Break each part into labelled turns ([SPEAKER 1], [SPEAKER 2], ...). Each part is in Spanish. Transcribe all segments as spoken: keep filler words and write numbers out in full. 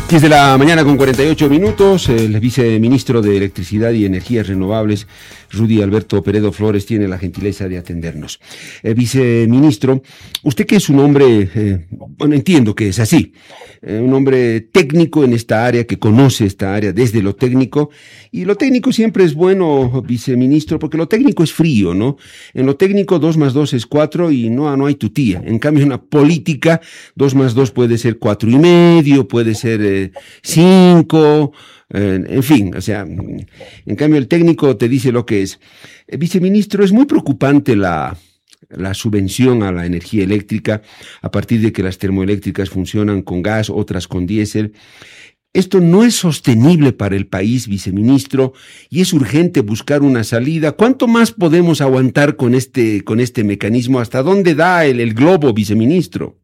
[SPEAKER 1] diez de la mañana con cuarenta y ocho minutos, el viceministro de Electricidad y Energías Renovables, Rudy Alberto Peredo Flores, tiene la gentileza de atendernos. Eh, viceministro, usted que es un hombre, eh, bueno, entiendo que es así, eh, un hombre técnico en esta área, que conoce esta área desde lo técnico, y lo técnico siempre es bueno, viceministro, porque lo técnico es frío, ¿no? En lo técnico dos más dos es cuatro y no, no hay tutía. En cambio, en la política, dos más dos puede ser cuatro y medio, puede ser eh, cinco, eh, en fin, o sea, en cambio el técnico te dice lo que es. Eh, viceministro, es muy preocupante la, la subvención a la energía eléctrica a partir de que las termoeléctricas funcionan con gas, otras con diésel. Esto no es sostenible para el país, viceministro, y es urgente buscar una salida. ¿Cuánto más podemos aguantar con este, con este mecanismo? ¿Hasta dónde da el, el globo, viceministro?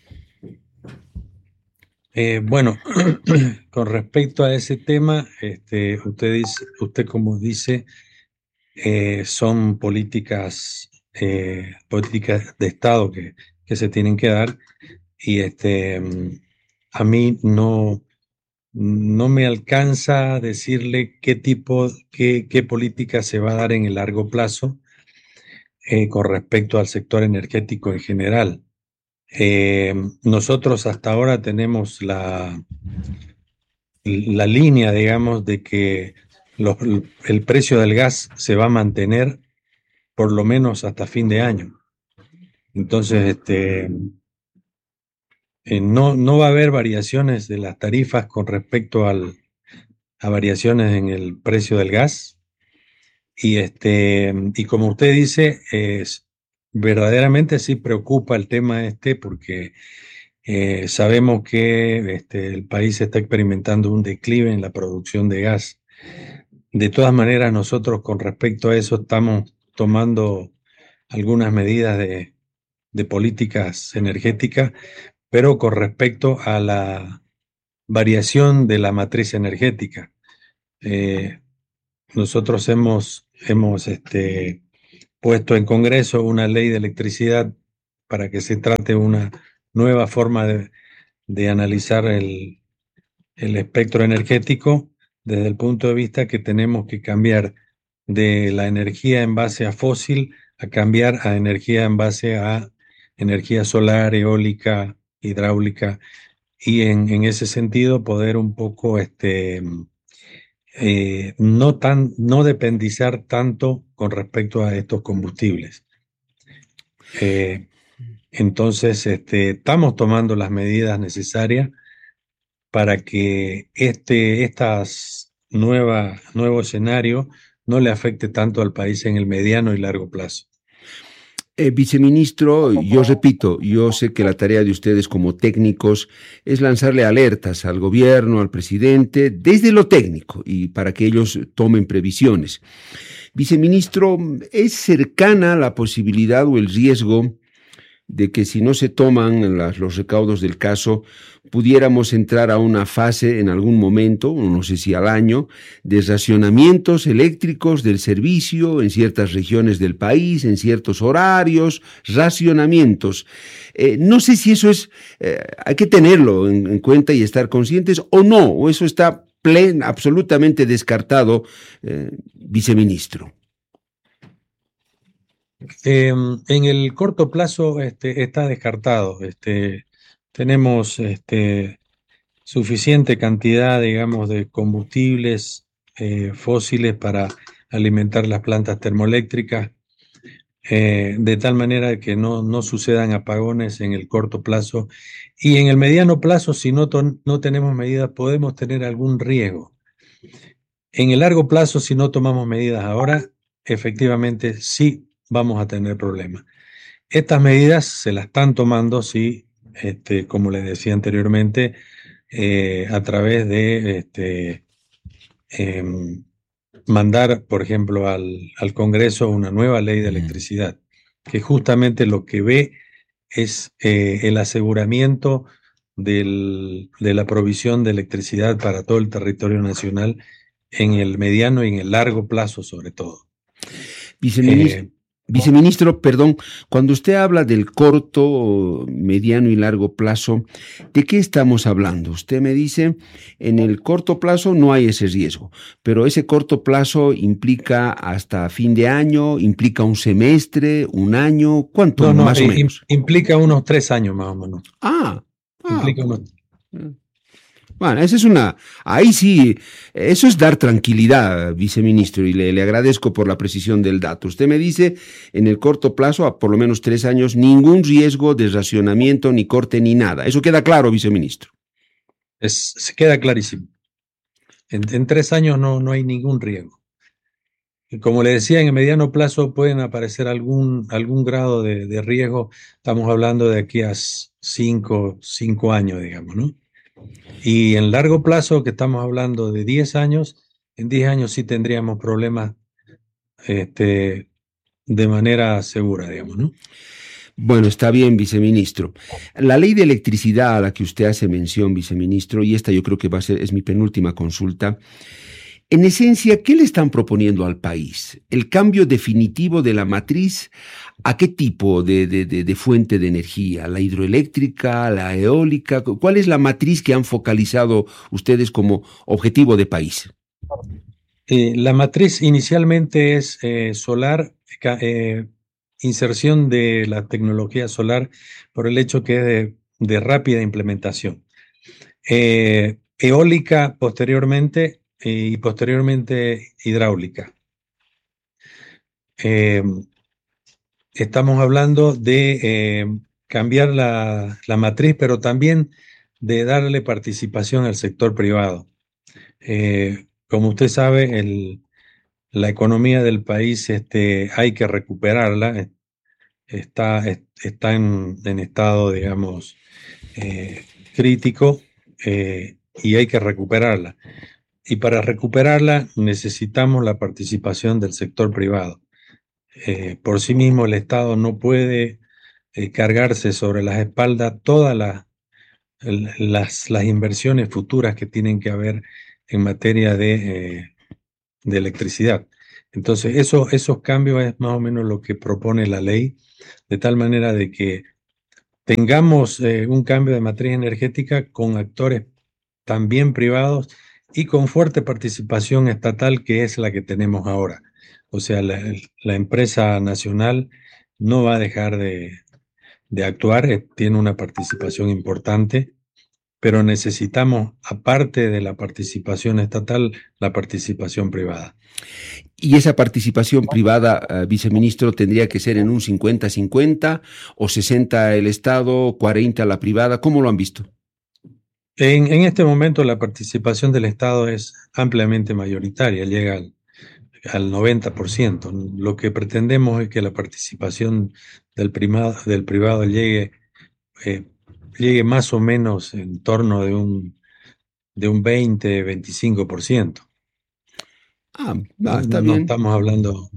[SPEAKER 2] Eh, bueno, con respecto a ese tema, este, usted dice, usted como dice, eh, son políticas, eh, políticas de Estado que, que se tienen que dar, y este, a mí no, no me alcanza decirle qué tipo, qué, qué política se va a dar en el largo plazo eh, con respecto al sector energético en general. Eh, nosotros hasta ahora tenemos la, la línea, digamos, de que los- el precio del gas se va a mantener por lo menos hasta fin de año. Entonces, este, eh, no, no va a haber variaciones de las tarifas con respecto al, a variaciones en el precio del gas. Y, este, y como usted dice, es, verdaderamente sí preocupa el tema este porque Eh, sabemos que este, el país está experimentando un declive en la producción de gas. De todas maneras, nosotros con respecto a eso estamos tomando algunas medidas de, de políticas energéticas, pero con respecto a la variación de la matriz energética. Eh, nosotros hemos, hemos este, puesto en Congreso una ley de electricidad para que se trate una nueva forma de de analizar el, el espectro energético desde el punto de vista que tenemos que cambiar de la energía en base a fósil a cambiar a energía en base a energía solar, eólica, hidráulica, y en, en ese sentido poder un poco este, eh, no, tan, no dependizar tanto con respecto a estos combustibles. Eh, entonces, este, estamos tomando las medidas necesarias para que este estas nueva, nuevo escenario no le afecte tanto al país en el mediano y largo plazo.
[SPEAKER 1] Eh, viceministro, yo repito, yo sé que la tarea de ustedes como técnicos es lanzarle alertas al gobierno, al presidente, desde lo técnico y para que ellos tomen previsiones. Viceministro, ¿es cercana la posibilidad o el riesgo de que si no se toman las, los recaudos del caso, pudiéramos entrar a una fase en algún momento, no sé si al año, de racionamientos eléctricos del servicio en ciertas regiones del país, en ciertos horarios, racionamientos? Eh, no sé si eso es, eh, hay que tenerlo en, en cuenta y estar conscientes o no, o eso está plen, absolutamente descartado, eh, viceministro.
[SPEAKER 2] Eh, en el corto plazo este, está descartado. Este, tenemos este, suficiente cantidad, digamos, de combustibles eh, fósiles para alimentar las plantas termoeléctricas, eh, de tal manera que no, no sucedan apagones en el corto plazo. Y en el mediano plazo, si no, ton- no tenemos medidas, podemos tener algún riesgo. En el largo plazo, si no tomamos medidas ahora, efectivamente sí vamos a tener problemas. Estas medidas se las están tomando, sí, este, como les decía anteriormente, eh, a través de este, em, mandar, por ejemplo, al, al Congreso una nueva ley de electricidad, que justamente lo que ve es eh, el aseguramiento del- de la provisión de electricidad para todo el territorio nacional en el mediano y en el largo plazo, sobre todo.
[SPEAKER 1] Viceministro,
[SPEAKER 2] Eh,
[SPEAKER 1] Viceministro, perdón, cuando usted habla del corto, mediano y largo plazo, ¿de qué estamos hablando? Usted me dice, en el corto plazo no hay ese riesgo, pero ese corto plazo implica hasta fin de año, implica un semestre, un año, ¿cuánto
[SPEAKER 2] No, no,
[SPEAKER 1] más o
[SPEAKER 2] eh, im-
[SPEAKER 1] menos?
[SPEAKER 2] implica unos tres años más o menos.
[SPEAKER 1] Ah, ah,
[SPEAKER 2] Implica unos...
[SPEAKER 1] bueno, esa es una, ahí sí, eso es dar tranquilidad, viceministro, y le, le agradezco por la precisión del dato. Usted me dice, en el corto plazo, a por lo menos tres años, ningún riesgo de racionamiento, ni corte, ni nada. Eso queda claro, viceministro.
[SPEAKER 2] Es, se queda clarísimo. En, en tres años no, no hay ningún riesgo. Y como le decía, en el mediano plazo pueden aparecer algún, algún grado de, de riesgo. Estamos hablando de aquí a s- cinco, cinco años, digamos, ¿no? Y en largo plazo, que estamos hablando de diez años, en diez años sí tendríamos problemas este, de manera segura, digamos, ¿no?
[SPEAKER 1] Bueno, está bien, viceministro. La ley de electricidad a la que usted hace mención, viceministro, y esta yo creo que va a ser, es mi penúltima consulta. En esencia, ¿qué le están proponiendo al país? ¿El cambio definitivo de la matriz? ¿A qué tipo de, de, de, de fuente de energía? ¿La hidroeléctrica, la eólica? ¿Cuál es la matriz que han focalizado ustedes como objetivo de país?
[SPEAKER 2] Eh, la matriz inicialmente es eh, solar, ca- eh, inserción de la tecnología solar por el hecho que es de, de rápida implementación. Eh, eólica posteriormente eh, y posteriormente hidráulica. Eh, Estamos hablando de eh, cambiar la, la matriz, pero también de darle participación al sector privado. Eh, como usted sabe, el, la economía del país este, hay que recuperarla, eh, está, es- está en, en estado, digamos, eh, crítico eh, y hay que recuperarla. Y para recuperarla necesitamos la participación del sector privado. Eh, por sí mismo el Estado no puede eh, cargarse sobre las espaldas todas las, el- las, las inversiones futuras que tienen que haber en materia de, eh, de electricidad. Entonces, eso, esos cambios es más o menos lo que propone la ley, de tal manera de que tengamos eh, un cambio de matriz energética con actores también privados y con fuerte participación estatal, que es la que tenemos ahora. O sea, la, la empresa nacional no va a dejar de, de actuar, eh, tiene una participación importante, pero necesitamos, aparte de la participación estatal, la participación privada.
[SPEAKER 1] Y esa participación privada, eh, viceministro, tendría que ser en un cincuenta cincuenta o sesenta el Estado, cuarenta la privada. ¿Cómo lo han visto?
[SPEAKER 2] En, en este momento la participación del Estado es ampliamente mayoritaria, llega al, al noventa por ciento. Lo que pretendemos es que la participación del, prima- del privado llegue, eh, llegue más o menos en torno de un, de un veinte, veinticinco por ciento.
[SPEAKER 1] Ah, ah,
[SPEAKER 2] No,
[SPEAKER 1] está
[SPEAKER 2] no
[SPEAKER 1] bien.
[SPEAKER 2] estamos hablando,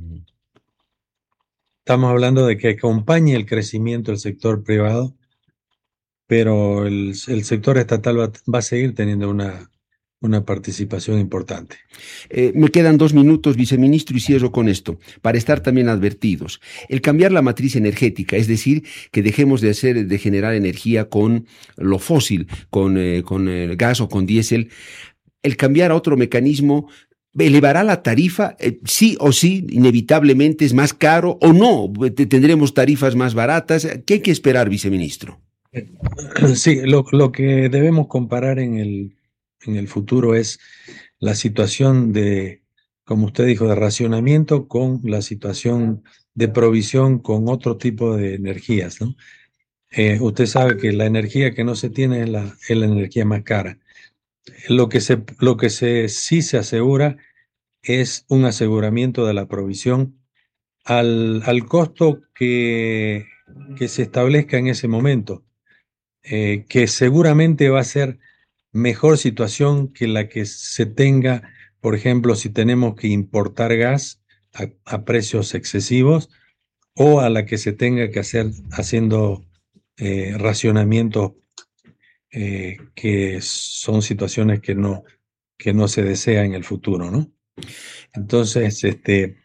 [SPEAKER 2] estamos hablando de que acompañe el crecimiento del sector privado, pero el, el sector estatal va, va a seguir teniendo una, una participación importante.
[SPEAKER 1] Eh, me quedan dos minutos, viceministro, y cierro con esto, para estar también advertidos. El cambiar la matriz energética, es decir, que dejemos de hacer, de generar energía con lo fósil, con, eh, con el gas o con diésel, el cambiar a otro mecanismo elevará la tarifa, eh, sí o sí, inevitablemente es más caro o no, te- tendremos tarifas más baratas. ¿Qué hay que esperar, viceministro?
[SPEAKER 2] Sí, lo, lo que debemos comparar en el, en el futuro es la situación de, como usted dijo, de racionamiento con la situación de provisión con otro tipo de energías, ¿no? Eh, usted sabe que la energía que no se tiene es la, es la energía más cara. Lo que se, lo que se, sí se asegura es un aseguramiento de la provisión al, al costo que, que se establezca en ese momento, eh, que seguramente va a ser mejor situación que la que se tenga, por ejemplo, si tenemos que importar gas a, a precios excesivos o a la que se tenga que hacer haciendo eh, racionamientos eh, que son situaciones que no, que no se desea en el futuro, ¿no? Entonces, este,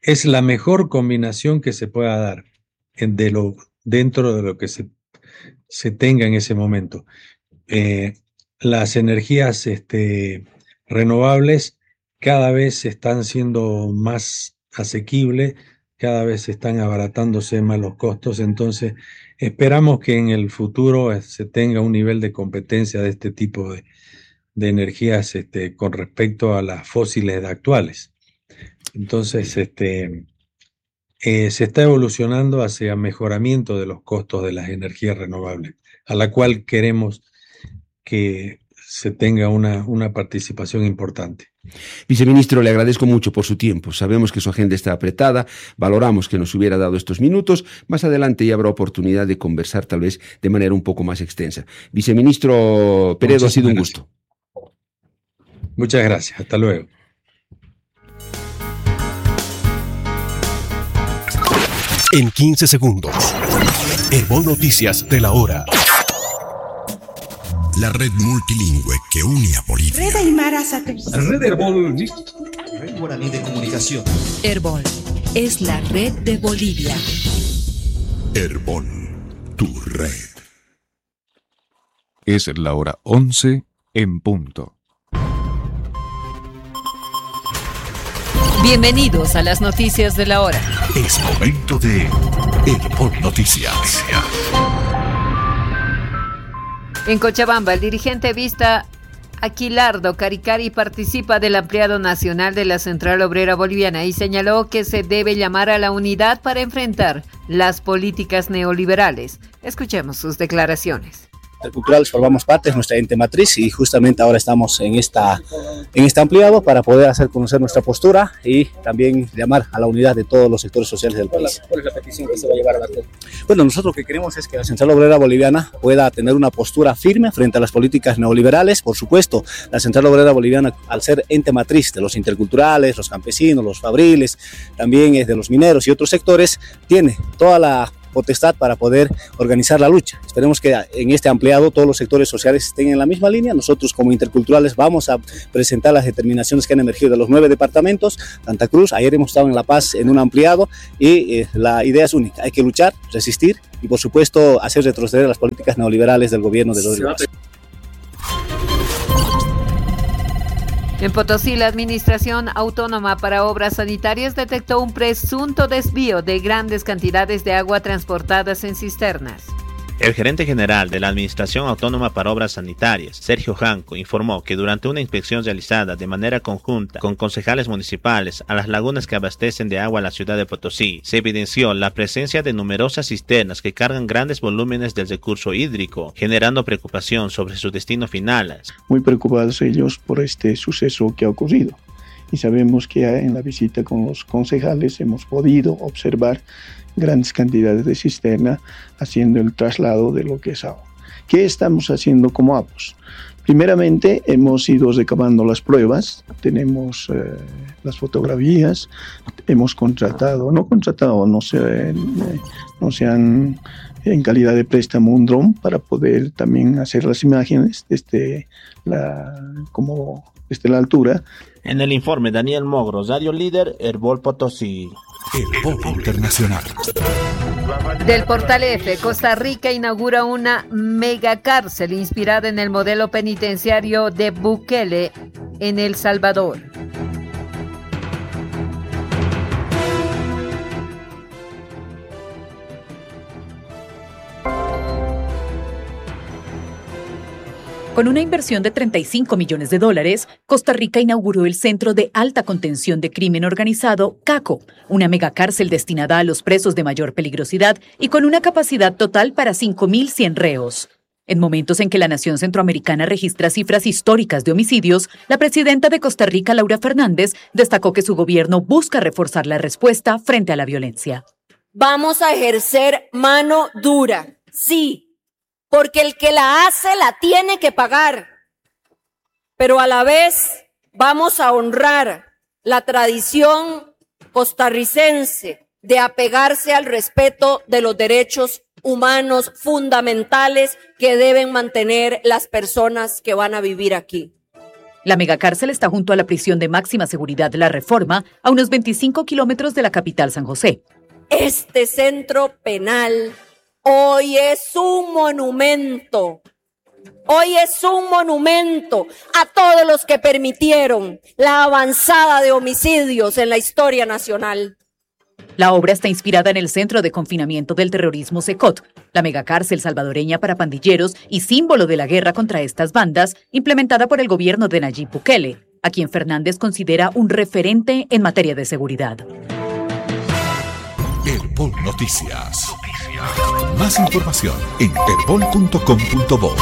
[SPEAKER 2] es la mejor combinación que se pueda dar de lo, dentro de lo que se, se tenga en ese momento. Eh, las energías este, renovables cada vez están siendo más asequibles, cada vez están abaratándose más los costos, entonces esperamos que en el futuro se tenga un nivel de competencia de este tipo de, de energías este, con respecto a las fósiles actuales. Entonces, este, eh, se está evolucionando hacia mejoramiento de los costos de las energías renovables, a la cual queremos que se tenga una, una participación importante.
[SPEAKER 1] Viceministro, le agradezco mucho por su tiempo. Sabemos que su agenda está apretada, valoramos que nos hubiera dado estos minutos. Más adelante ya habrá oportunidad de conversar tal vez de manera un poco más extensa. Viceministro Peredo, ha sido un gusto.
[SPEAKER 2] Muchas gracias, hasta luego.
[SPEAKER 3] En quince segundos, Herbol Noticias de la hora.
[SPEAKER 4] La red multilingüe que une a Bolivia.
[SPEAKER 5] Red Aymara Satélite.
[SPEAKER 6] Red Herbol.
[SPEAKER 7] Red Guaraní de Comunicación.
[SPEAKER 8] Herbol es la red de Bolivia.
[SPEAKER 4] Herbol, tu red.
[SPEAKER 9] Es la hora once en punto.
[SPEAKER 8] Bienvenidos a las noticias de la hora.
[SPEAKER 3] Es momento de Herbol Noticias.
[SPEAKER 10] En Cochabamba, el dirigente Vista Aquilardo Caricari participa del ampliado nacional de la Central Obrera Boliviana y señaló que se debe llamar a la unidad para enfrentar las políticas neoliberales. Escuchemos sus declaraciones.
[SPEAKER 11] Interculturales formamos parte, es nuestra ente matriz y justamente ahora estamos en, esta, en este ampliado para poder hacer conocer nuestra postura y también llamar a la unidad de todos los sectores sociales del país.
[SPEAKER 12] ¿Cuál es la petición que se va a llevar a la C O P?
[SPEAKER 11] Bueno, nosotros lo que queremos es que la Central Obrera Boliviana pueda tener una postura firme frente a las políticas neoliberales. Por supuesto, la Central Obrera Boliviana, al ser ente matriz de los interculturales, los campesinos, los fabriles, también es de los mineros y otros sectores, tiene toda la potestad para poder organizar la lucha. Esperemos que en este ampliado todos los sectores sociales estén en la misma línea. Nosotros como interculturales vamos a presentar las determinaciones que han emergido de los nueve departamentos, Santa Cruz, ayer hemos estado en La Paz en un ampliado y eh, la idea es única, hay que luchar, resistir y por supuesto hacer retroceder las políticas neoliberales del gobierno de Rodrigo Paz.
[SPEAKER 10] En Potosí, la Administración Autónoma para Obras Sanitarias detectó un presunto desvío de grandes cantidades de agua transportadas en cisternas.
[SPEAKER 13] El gerente general de la Administración Autónoma para Obras Sanitarias, Sergio Janco, informó que durante una inspección realizada de manera conjunta con concejales municipales a las lagunas que abastecen de agua a la ciudad de Potosí, se evidenció la presencia de numerosas cisternas que cargan grandes volúmenes del recurso hídrico, generando preocupación sobre su destino final.
[SPEAKER 14] Muy preocupados ellos por este suceso que ha ocurrido. Y sabemos que en la visita con los concejales hemos podido observar grandes cantidades de cisterna haciendo el traslado de lo que es agua. ¿Qué estamos haciendo como A P O S? Primeramente hemos ido recabando las pruebas, tenemos eh, las fotografías, hemos contratado, no contratado, no se, eh, no se han en calidad de préstamo un dron para poder también hacer las imágenes desde la, como desde la altura.
[SPEAKER 13] En el informe, Daniel Mogro, Radio Líder, Herbol Potosí.
[SPEAKER 3] Herbol Internacional.
[SPEAKER 10] Del Portal F, Costa Rica inaugura una megacárcel inspirada en el modelo penitenciario de Bukele en El Salvador.
[SPEAKER 15] Con una inversión de treinta y cinco millones de dólares, Costa Rica inauguró el Centro de Alta Contención de Crimen Organizado, CACO, una megacárcel destinada a los presos de mayor peligrosidad y con una capacidad total para cinco mil cien reos. En momentos en que la nación centroamericana registra cifras históricas de homicidios, la presidenta de Costa Rica, Laura Fernández, destacó que su gobierno busca reforzar la respuesta frente a la violencia.
[SPEAKER 16] Vamos a ejercer mano dura, sí, porque el que la hace la tiene que pagar. Pero a la vez vamos a honrar la tradición costarricense de apegarse al respeto de los derechos humanos fundamentales que deben mantener las personas que van a vivir aquí.
[SPEAKER 15] La megacárcel está junto a la prisión de máxima seguridad de La Reforma, a unos veinticinco kilómetros de la capital San José.
[SPEAKER 16] Este centro penal hoy es un monumento. Hoy es un monumento a todos los que permitieron la avanzada de homicidios en la historia nacional.
[SPEAKER 15] La obra está inspirada en el Centro de Confinamiento del Terrorismo SECOT, la megacárcel salvadoreña para pandilleros y símbolo de la guerra contra estas bandas, implementada por el gobierno de Nayib Bukele, a quien Fernández considera un referente en materia de seguridad.
[SPEAKER 4] Herbol Noticias. Más información en herbol punto com punto bo.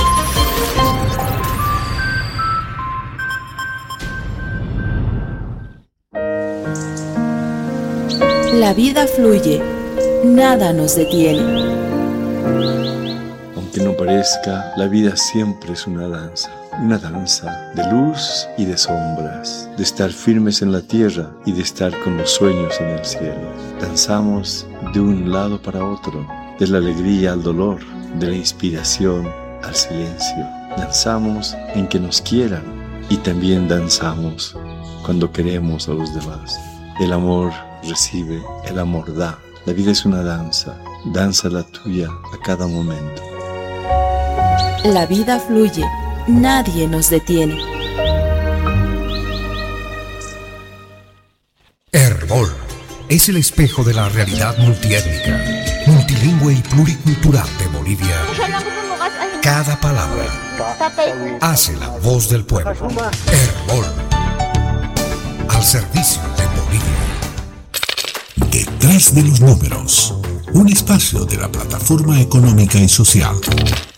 [SPEAKER 5] La vida fluye, nada nos detiene.
[SPEAKER 6] Aunque no parezca, la vida siempre es una danza. Una danza de luz y de sombras, de estar firmes en la tierra y de estar con los sueños en el cielo. Danzamos de un lado para otro, de la alegría al dolor, de la inspiración al silencio. Danzamos en que nos quieran y también danzamos cuando queremos a los demás. El amor recibe, el amor da. La vida es una danza, danza la tuya a cada momento.
[SPEAKER 5] La vida fluye, nadie nos detiene.
[SPEAKER 3] Herbol es el espejo de la realidad multiétnica, multilingüe y pluricultural de Bolivia. Cada palabra hace la voz del pueblo. Herbol, al servicio de Bolivia.
[SPEAKER 4] Detrás de los números, un espacio de la plataforma económica y social.